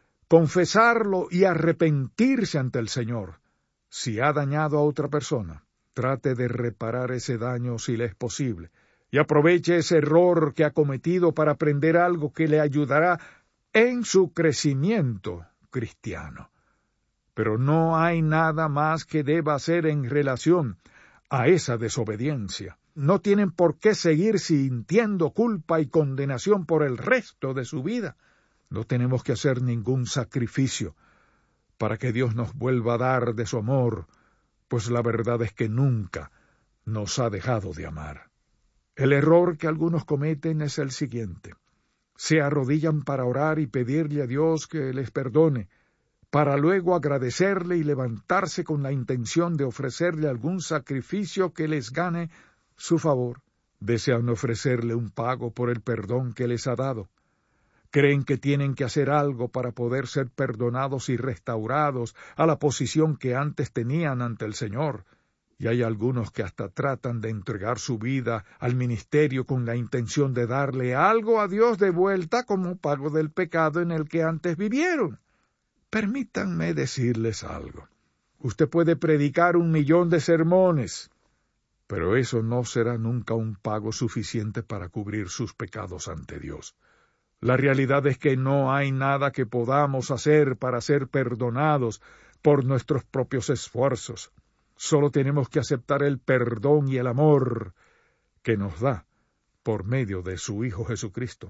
confesarlo y arrepentirse ante el Señor. Si ha dañado a otra persona, trate de reparar ese daño si le es posible, y aproveche ese error que ha cometido para aprender algo que le ayudará en su crecimiento cristiano. Pero no hay nada más que deba hacer en relación a esa desobediencia. No tienen por qué seguir sintiendo culpa y condenación por el resto de su vida. No tenemos que hacer ningún sacrificio para que Dios nos vuelva a dar de su amor, pues la verdad es que nunca nos ha dejado de amar. El error que algunos cometen es el siguiente: se arrodillan para orar y pedirle a Dios que les perdone, para luego agradecerle y levantarse con la intención de ofrecerle algún sacrificio que les gane su favor. Desean ofrecerle un pago por el perdón que les ha dado. Creen que tienen que hacer algo para poder ser perdonados y restaurados a la posición que antes tenían ante el Señor. Y hay algunos que hasta tratan de entregar su vida al ministerio con la intención de darle algo a Dios de vuelta como pago del pecado en el que antes vivieron. Permítanme decirles algo. Usted puede predicar 1,000,000 de sermones, pero eso no será nunca un pago suficiente para cubrir sus pecados ante Dios. La realidad es que no hay nada que podamos hacer para ser perdonados por nuestros propios esfuerzos. Solo tenemos que aceptar el perdón y el amor que nos da por medio de su Hijo Jesucristo.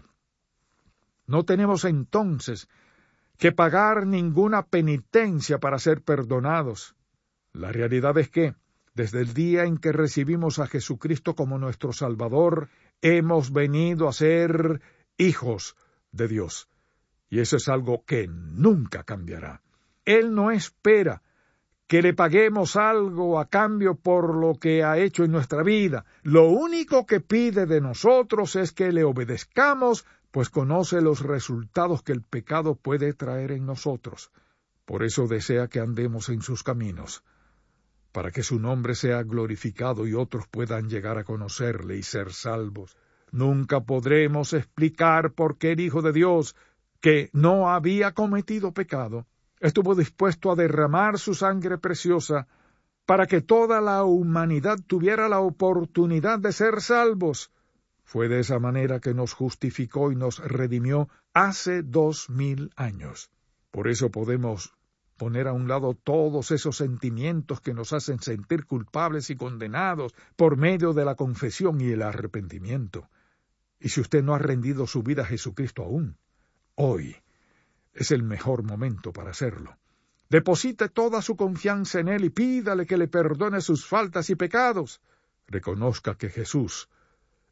No tenemos entonces que pagar ninguna penitencia para ser perdonados. La realidad es que, desde el día en que recibimos a Jesucristo como nuestro Salvador, hemos venido a ser hijos de Dios. Y eso es algo que nunca cambiará. Él no espera que le paguemos algo a cambio por lo que ha hecho en nuestra vida. Lo único que pide de nosotros es que le obedezcamos, pues conoce los resultados que el pecado puede traer en nosotros. Por eso desea que andemos en sus caminos, para que su nombre sea glorificado y otros puedan llegar a conocerle y ser salvos. Nunca podremos explicar por qué el Hijo de Dios, que no había cometido pecado, estuvo dispuesto a derramar su sangre preciosa para que toda la humanidad tuviera la oportunidad de ser salvos. Fue de esa manera que nos justificó y nos redimió hace 2000 años. Por eso podemos poner a un lado todos esos sentimientos que nos hacen sentir culpables y condenados por medio de la confesión y el arrepentimiento. Y si usted no ha rendido su vida a Jesucristo aún, hoy es el mejor momento para hacerlo. Deposite toda su confianza en Él y pídale que le perdone sus faltas y pecados. Reconozca que Jesús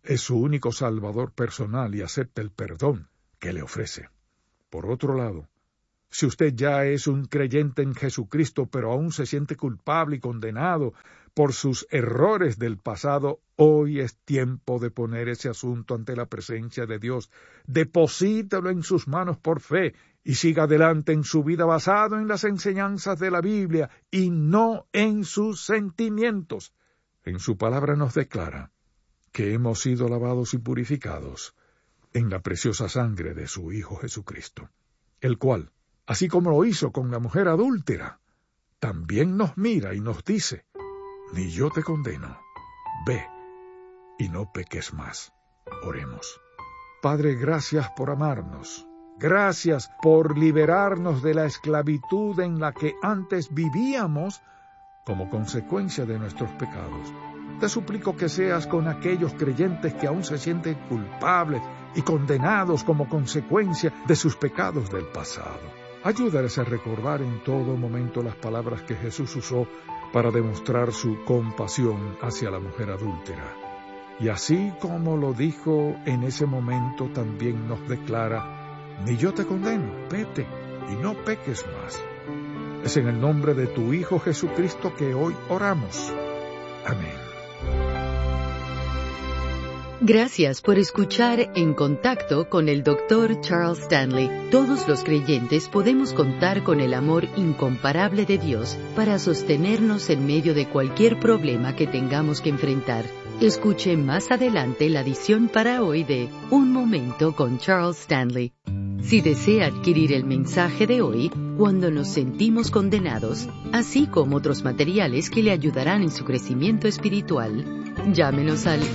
es su único Salvador personal y acepta el perdón que le ofrece. Por otro lado, si usted ya es un creyente en Jesucristo, pero aún se siente culpable y condenado por sus errores del pasado, hoy es tiempo de poner ese asunto ante la presencia de Dios. Deposítelo en sus manos por fe y siga adelante en su vida basado en las enseñanzas de la Biblia y no en sus sentimientos. En su palabra nos declara que hemos sido lavados y purificados en la preciosa sangre de su Hijo Jesucristo, el cual, así como lo hizo con la mujer adúltera, también nos mira y nos dice: ni yo te condeno, ve y no peques más. Oremos. Padre, gracias por amarnos. Gracias por liberarnos de la esclavitud en la que antes vivíamos como consecuencia de nuestros pecados. Te suplico que seas con aquellos creyentes que aún se sienten culpables y condenados como consecuencia de sus pecados del pasado. Ayúdales a recordar en todo momento las palabras que Jesús usó para demostrar su compasión hacia la mujer adúltera. Y así como lo dijo en ese momento, también nos declara: ni yo te condeno, vete y no peques más. Es en el nombre de tu Hijo Jesucristo que hoy oramos. Amén.
Gracias por escuchar En Contacto con el Dr. Charles Stanley. Todos los creyentes podemos contar con el amor incomparable de Dios para sostenernos en medio de cualquier problema que tengamos que enfrentar. Escuche más adelante la edición para hoy de Un Momento con Charles Stanley. Si desea adquirir el mensaje de hoy, Cuando nos sentimos condenados, así como otros materiales que le ayudarán en su crecimiento espiritual, llámenos al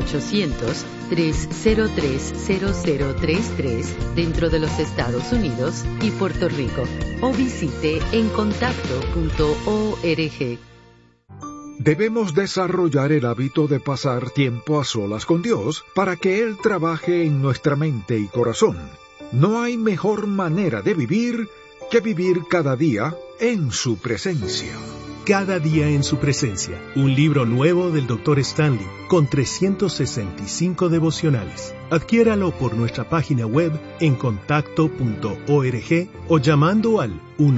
1-800-303-0033 dentro de los Estados Unidos y Puerto Rico, o visite encontacto.org.
Debemos desarrollar el hábito de pasar tiempo a solas con Dios para que Él trabaje en nuestra mente y corazón. No hay mejor manera de vivir que vivir cada día en su presencia.
Cada día en su presencia, un libro nuevo del Dr. Stanley, con 365 devocionales. Adquiéralo por nuestra página web encontacto.org o llamando al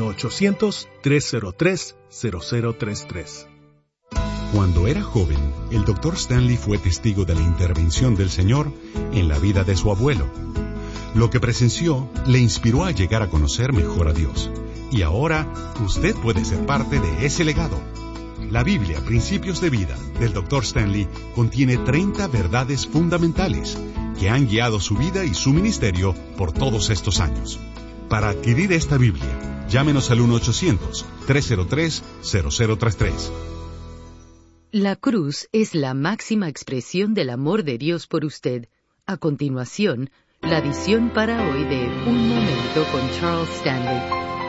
1-800-303-0033.
Cuando era joven, el Dr. Stanley fue testigo de la intervención del Señor en la vida de su abuelo. Lo que presenció le inspiró a llegar a conocer mejor a Dios. Y ahora, usted puede ser parte de ese legado. La Biblia, Principios de Vida, del Dr. Stanley, contiene 30 verdades fundamentales que han guiado su vida y su ministerio por todos estos años. Para adquirir esta Biblia, llámenos al 1-800-303-0033.
La cruz es la máxima expresión del amor de Dios por usted. A continuación, la edición para hoy de Un Momento con Charles Stanley.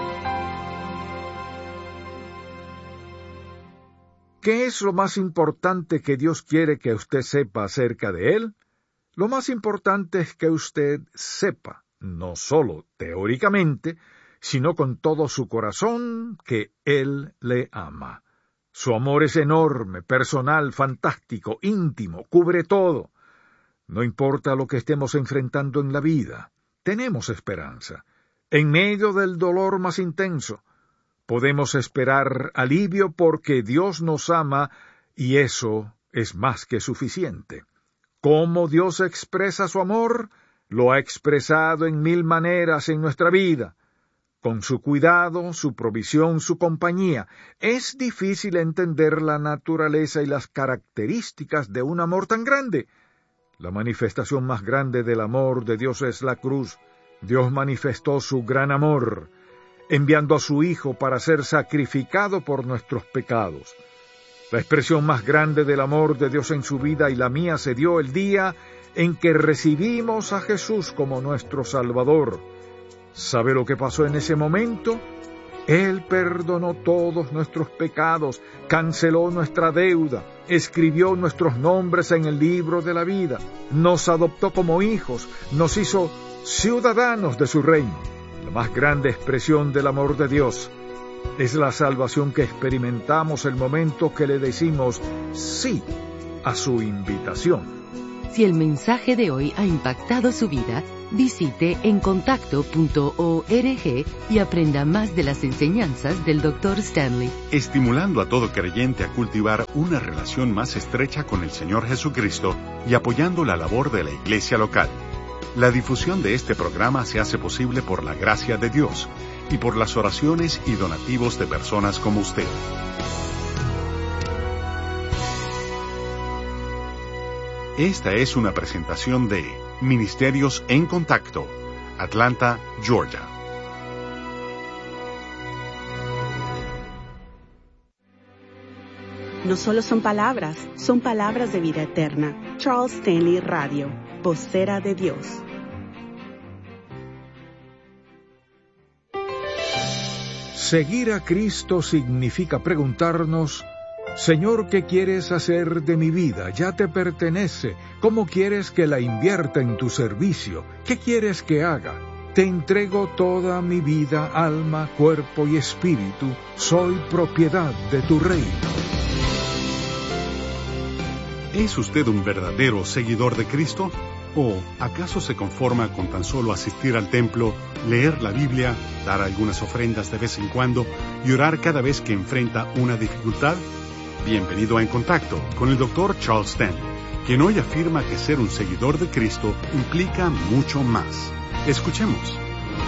¿Qué es lo más importante que Dios quiere que usted sepa acerca de Él? Lo más importante es que usted sepa, no solo teóricamente, sino con todo su corazón, que Él le ama. Su amor es enorme, personal, fantástico, íntimo, cubre todo. No importa lo que estemos enfrentando en la vida, tenemos esperanza. En medio del dolor más intenso, podemos esperar alivio porque Dios nos ama y eso es más que suficiente. ¿Cómo Dios expresa su amor? Lo ha expresado en 1000 maneras en nuestra vida. Con su cuidado, su provisión, su compañía. Es difícil entender la naturaleza y las características de un amor tan grande. La manifestación más grande del amor de Dios es la cruz. Dios manifestó su gran amor, enviando a su Hijo para ser sacrificado por nuestros pecados. La expresión más grande del amor de Dios en su vida y la mía se dio el día en que recibimos a Jesús como nuestro Salvador. ¿Sabe lo que pasó en ese momento? Él perdonó todos nuestros pecados, canceló nuestra deuda, escribió nuestros nombres en el libro de la vida, nos adoptó como hijos, nos hizo ciudadanos de su reino. La más grande expresión del amor de Dios es la salvación que experimentamos el momento que le decimos sí a su invitación.
Si el mensaje de hoy ha impactado su vida, visite encontacto.org y aprenda más de las enseñanzas del Dr. Stanley.
Estimulando a todo creyente a cultivar una relación más estrecha con el Señor Jesucristo y apoyando la labor de la iglesia local. La difusión de este programa se hace posible por la gracia de Dios y por las oraciones y donativos de personas como usted. Esta es una presentación de Ministerios en Contacto, Atlanta, Georgia.
No solo son palabras de vida eterna. Charles Stanley Radio, vocera de Dios.
Seguir a Cristo significa preguntarnos: Señor, ¿qué quieres hacer de mi vida? Ya te pertenece. ¿Cómo quieres que la invierta en tu servicio? ¿Qué quieres que haga? Te entrego toda mi vida, alma, cuerpo y espíritu. Soy propiedad de tu reino.
¿Es usted un verdadero seguidor de Cristo? ¿O acaso se conforma con tan solo asistir al templo, leer la Biblia, dar algunas ofrendas de vez en cuando y orar cada vez que enfrenta una dificultad? Bienvenido a En Contacto con el Dr. Charles Stanley, quien hoy afirma que ser un seguidor de Cristo implica mucho más. Escuchemos.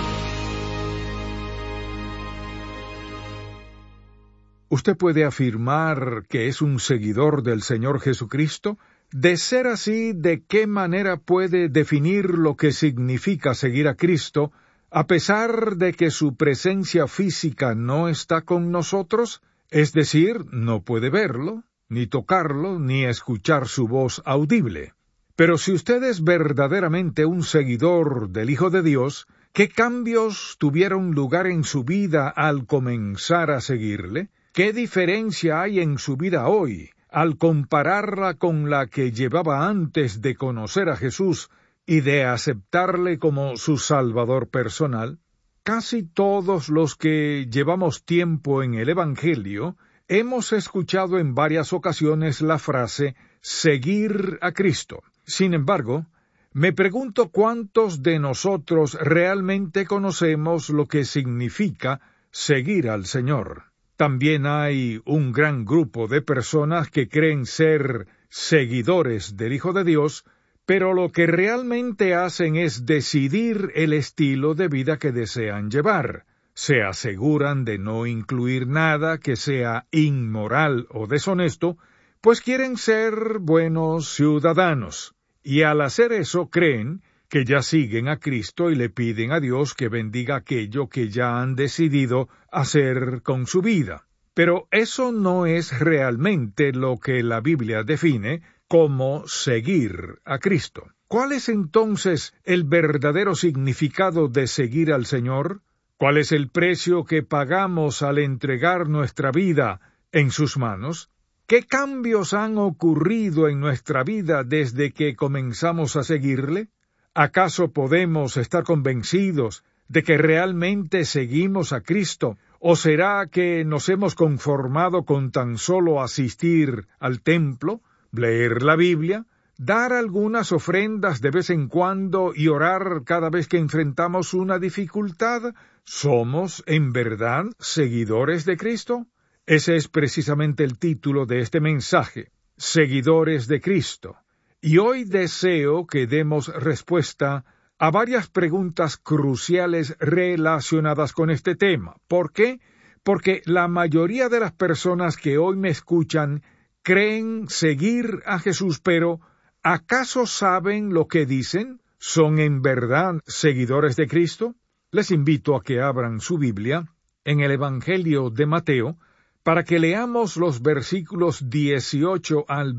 ¿Usted puede afirmar que es un seguidor del Señor Jesucristo? De ser así, ¿de qué manera puede definir lo que significa seguir a Cristo, a pesar de que su presencia física no está con nosotros? Es decir, no puede verlo, ni tocarlo, ni escuchar su voz audible. Pero si usted es verdaderamente un seguidor del Hijo de Dios, ¿qué cambios tuvieron lugar en su vida al comenzar a seguirle? ¿Qué diferencia hay en su vida hoy al compararla con la que llevaba antes de conocer a Jesús y de aceptarle como su Salvador personal? Casi todos los que llevamos tiempo en el Evangelio hemos escuchado en varias ocasiones la frase «seguir a Cristo». Sin embargo, me pregunto cuántos de nosotros realmente conocemos lo que significa seguir al Señor. También hay un gran grupo de personas que creen ser seguidores del Hijo de Dios, pero lo que realmente hacen es decidir el estilo de vida que desean llevar. Se aseguran de no incluir nada que sea inmoral o deshonesto, pues quieren ser buenos ciudadanos. Y al hacer eso creen que ya siguen a Cristo y le piden a Dios que bendiga aquello que ya han decidido hacer con su vida. Pero eso no es realmente lo que la Biblia define como seguir a Cristo. ¿Cuál es entonces el verdadero significado de seguir al Señor? ¿Cuál es el precio que pagamos al entregar nuestra vida en sus manos? ¿Qué cambios han ocurrido en nuestra vida desde que comenzamos a seguirle? ¿Acaso podemos estar convencidos de que realmente seguimos a Cristo? ¿O será que nos hemos conformado con tan solo asistir al templo, leer la Biblia, dar algunas ofrendas de vez en cuando y orar cada vez que enfrentamos una dificultad? ¿Somos, en verdad, seguidores de Cristo? Ese es precisamente el título de este mensaje, Seguidores de Cristo. Y hoy deseo que demos respuesta a varias preguntas cruciales relacionadas con este tema. ¿Por qué? Porque la mayoría de las personas que hoy me escuchan creen seguir a Jesús, pero ¿acaso saben lo que dicen? ¿Son en verdad seguidores de Cristo? Les invito a que abran su Biblia en el Evangelio de Mateo para que leamos los versículos 18 al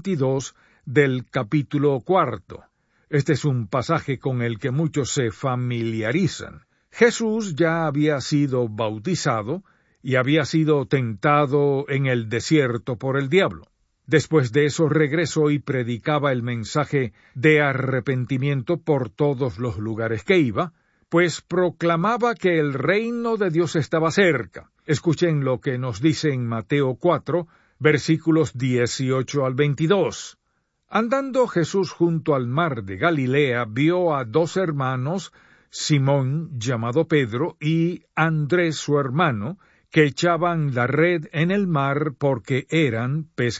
22 del capítulo 4. Este es un pasaje con el que muchos se familiarizan. Jesús ya había sido bautizado y había sido tentado en el desierto por el diablo. Después de eso regresó y predicaba el mensaje de arrepentimiento por todos los lugares que iba, pues proclamaba que el reino de Dios estaba cerca. Escuchen lo que nos dice en Mateo 4, versículos 18 al 22. Andando Jesús junto al mar de Galilea, vio a 2 hermanos, Simón, llamado Pedro, y Andrés su hermano, que echaban la red en el mar porque eran pescadores.